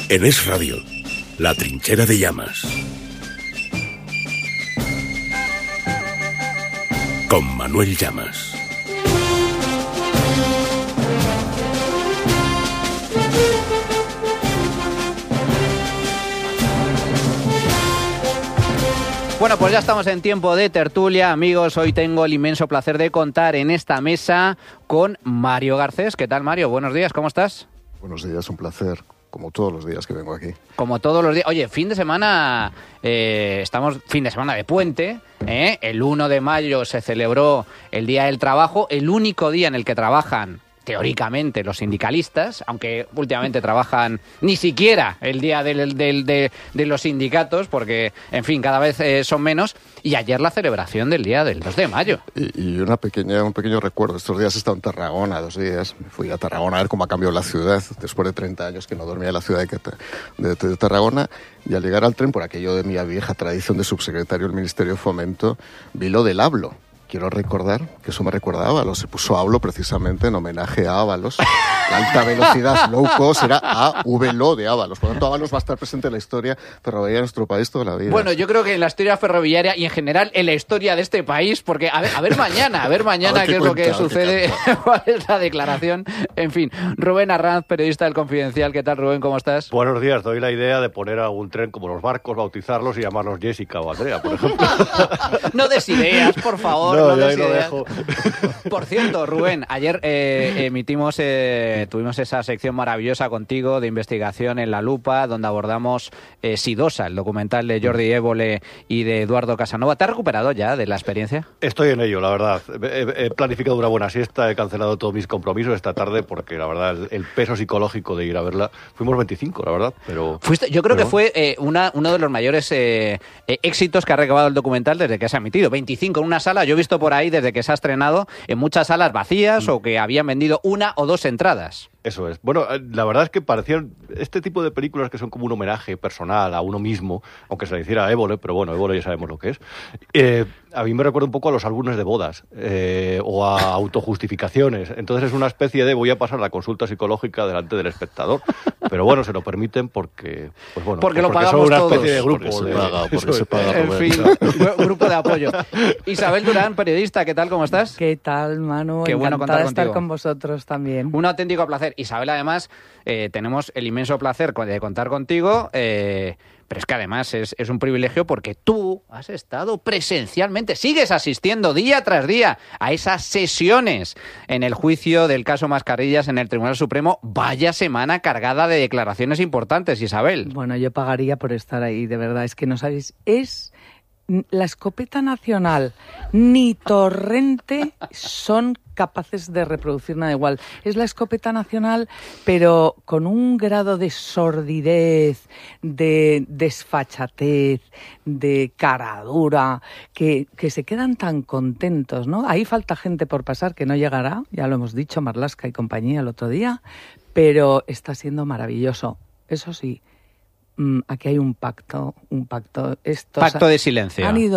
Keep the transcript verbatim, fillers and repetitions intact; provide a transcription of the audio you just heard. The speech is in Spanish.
En Es Radio, La Trinchera de Llamas. Con Manuel Llamas. Bueno, pues ya estamos en tiempo de tertulia, amigos. Hoy tengo el inmenso placer de contar en esta mesa con Mario Garcés. ¿Qué tal, Mario? Buenos días, ¿cómo estás? Buenos días, un placer, como todos los días que vengo aquí. Como todos los días. Oye, fin de semana, eh, estamos fin de semana de puente, ¿eh? El uno de mayo se celebró el Día del Trabajo, el único día en el que trabajan teóricamente los sindicalistas, aunque últimamente trabajan ni siquiera el día del, del, de, de los sindicatos, porque, en fin, cada vez eh, son menos. Y ayer la celebración del día del dos de mayo. Y, y una pequeña, un pequeño recuerdo. Estos días he estado en Tarragona, dos días. Me fui a Tarragona a ver cómo ha cambiado la ciudad, después de treinta años que no dormía en la ciudad de, de, de Tarragona. Y al llegar al tren, por aquello de mi vieja tradición de subsecretario del Ministerio de Fomento, vi lo del hablo. Quiero recordar que eso me recuerda a Ábalos. Se puso hablo precisamente en homenaje a Ábalos. La alta velocidad low cost era A V L O de Ábalos. Por lo tanto, Ábalos va a estar presente en la historia ferroviaria de nuestro país toda la vida. Bueno, yo creo que en la historia ferroviaria y en general en la historia de este país, porque a ver, a ver mañana, a ver mañana a ver qué, qué es cuenta, lo que sucede, cuál es la declaración. En fin, Rubén Arranz, periodista del Confidencial. ¿Qué tal, Rubén? ¿Cómo estás? Buenos días. Doy la idea de poner algún tren como los barcos, bautizarlos y llamarlos Jessica o Andrea, por ejemplo. No des ideas, por favor. No, no ya des lo ideas. dejo. Por cierto, Rubén, ayer eh, emitimos, eh, tuvimos esa sección maravillosa contigo de investigación en La Lupa, donde abordamos eh, Sidosa, el documental de Jordi Évole y de Eduardo Casanova. ¿Te has recuperado ya de la experiencia? Estoy en ello, la verdad. He, he planificado una buena siesta, he cancelado todos mis compromisos esta tarde porque, la verdad, el, el peso psicológico de ir a verla... Fuimos veinticinco, la verdad, pero... Fuiste, yo creo pero... que fue eh, una, uno de los mayores eh, eh, éxitos que ha recabado el documental desde que se ha emitido. veinticinco en una sala. Yo he visto por ahí, desde que se ha estrenado, en muchas salas vacías mm. o que habían vendido una o dos entradas. Eso es. Bueno, la verdad es que parecían este tipo de películas que son como un homenaje personal a uno mismo, aunque se le hiciera a Évole, pero bueno, Évole ya sabemos lo que es. Eh, a mí me recuerda un poco a los álbumes de bodas eh, o a autojustificaciones. Entonces es una especie de voy a pasar la consulta psicológica delante del espectador. Pero bueno, se lo permiten porque... Pues bueno, porque pues lo porque pagamos son una todos. especie de grupo. Porque de, se paga, porque se paga. En fin, grupo de apoyo. Isabel Durán, periodista, ¿qué tal? ¿Cómo estás? ¿Qué tal, Manu? Qué Encantada bueno contar de estar contigo. con vosotros también. Un auténtico placer. Isabel, además, eh, tenemos el inmenso placer de contar contigo, eh, pero es que además es, es un privilegio porque tú has estado presencialmente, sigues asistiendo día tras día a esas sesiones en el juicio del caso Mascarillas en el Tribunal Supremo. Vaya semana cargada de declaraciones importantes, Isabel. Bueno, yo pagaría por estar ahí, de verdad. Es que no sabéis, es... La escopeta nacional ni Torrente son capaces de reproducir nada igual. Es la escopeta nacional, pero con un grado de sordidez, de desfachatez, de caradura, que, que se quedan tan contentos, ¿no? Ahí falta gente por pasar que no llegará, ya lo hemos dicho, Marlaska y compañía el otro día, pero está siendo maravilloso. Eso sí, aquí hay un pacto, un pacto. Estos pacto de silencio. Han ido